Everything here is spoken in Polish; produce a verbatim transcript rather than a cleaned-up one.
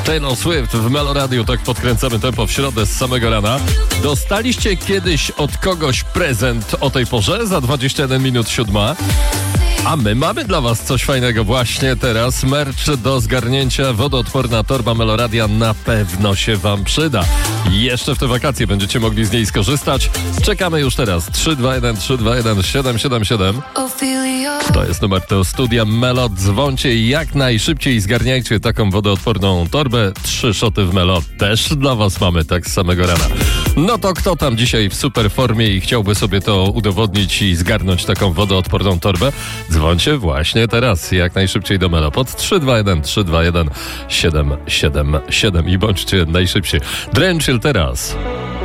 Taylor Swift w Melo Radio. Tak podkręcamy tempo w środę z samego rana. Dostaliście kiedyś od kogoś prezent o tej porze? Za dwadzieścia jeden minut siódma. A my mamy dla was coś fajnego właśnie teraz. Merch do zgarnięcia. Wodoodporna torba Meloradia na pewno się wam przyda. Jeszcze w te wakacje będziecie mogli z niej skorzystać. Czekamy już teraz. trzy dwa jeden trzy dwa jeden siedem siedem siedem. To jest numer do studia Melo. Dzwońcie jak najszybciej i zgarniajcie taką wodoodporną torbę. Trzy szoty w Melo też dla was mamy, tak z samego rana. No to kto tam dzisiaj w super formie i chciałby sobie to udowodnić i zgarnąć taką wodoodporną torbę? Dzwońcie właśnie teraz, jak najszybciej do Melo pod trzy dwa jeden trzy dwa jeden siedem siedem siedem i bądźcie najszybciej. Drenchill teraz.